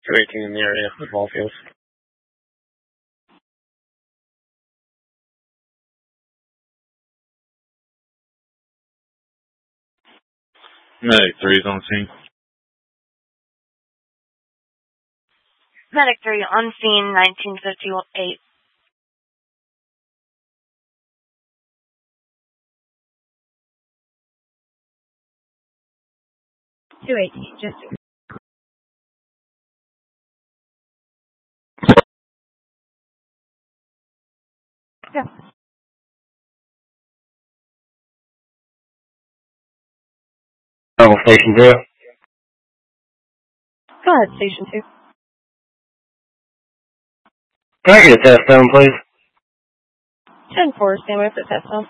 218 in the area of all fields. Medic 3 is on scene. Medic 3 on scene, 1958. Just yeah. Station 2. Go ahead, Station 2. Can I get a test zone, please? 10-4, stand by for the test zone.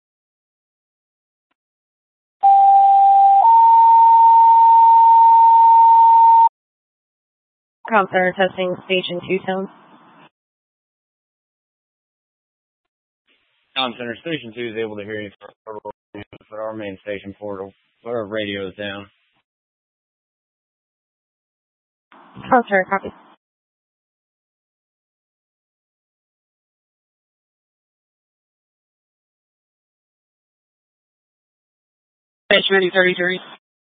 Comm Center testing Station 2 tone. Comm Center, Station 2 is able to hear you for our main station portal, but our radio is down. Comm Center, copy. Medic 33.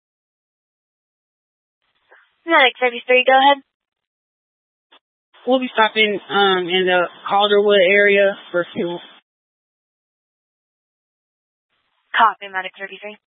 Medic 33, go ahead. We'll be stopping in the Calderwood area for fuel. Copy, Medic 33.